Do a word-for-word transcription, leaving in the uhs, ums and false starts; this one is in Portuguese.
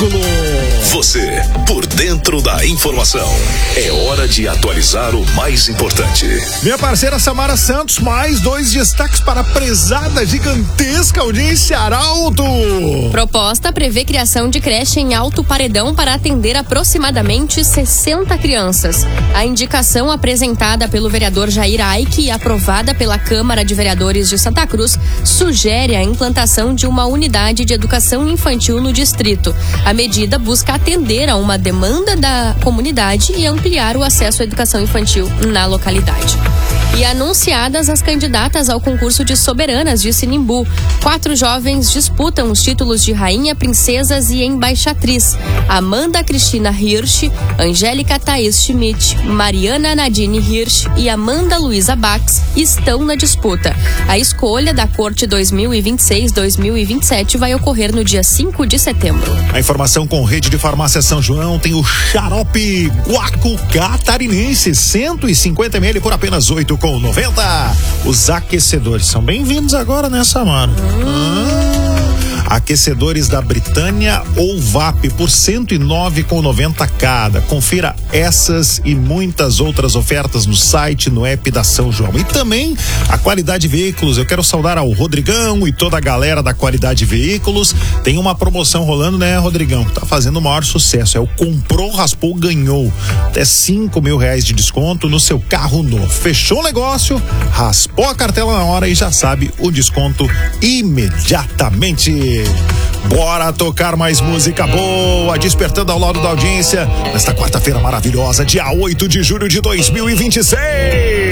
veículo. Você, por dentro da informação. É hora de atualizar o mais importante. Minha parceira Samara Santos, mais dois destaques para a prezada gigantesca audiência Arauto. Proposta prevê criação de creche em Alto Paredão para atender aproximadamente sessenta crianças. A indicação apresentada pelo vereador Jair Aike e aprovada pela Câmara de Vereadores de Santa Cruz sugere a implantação de uma unidade de educação infantil no distrito. A medida busca atender a uma demanda da comunidade e ampliar o acesso à educação infantil na localidade. E anunciadas as candidatas ao concurso de soberanas de Sinimbu. Quatro jovens disputam os títulos de rainha, princesas e embaixatriz. Amanda Cristina Hirsch, Angélica Thaís Schmidt, Mariana Nadine Hirsch e Amanda Luiza Bax estão na disputa. A escolha da Corte dois mil e vinte e seis dois mil e vinte e sete vai ocorrer no dia cinco de setembro. A informação com Rede de Farmácia São João tem o xarope Guaco Catarinense, cento e cinquenta mililitros por apenas oito reais e noventa centavos. Os aquecedores são bem-vindos agora, né, Samara? Hum. Ah. Aquecedores da Britânia ou V A P por cento e nove reais e noventa centavos cada. Confira essas e muitas outras ofertas no site, no app da São João. E também a Qualidade Veículos. Eu quero saudar ao Rodrigão e toda a galera da Qualidade Veículos. Tem uma promoção rolando, né, Rodrigão? Tá fazendo o maior sucesso. É o comprou, raspou, ganhou. Até cinco mil reais de desconto no seu carro novo. Fechou o negócio, raspou a cartela na hora e já sabe o desconto imediatamente. Bora tocar mais música boa, despertando ao lado da audiência nesta quarta-feira maravilhosa, dia oito de julho de dois mil e vinte e seis.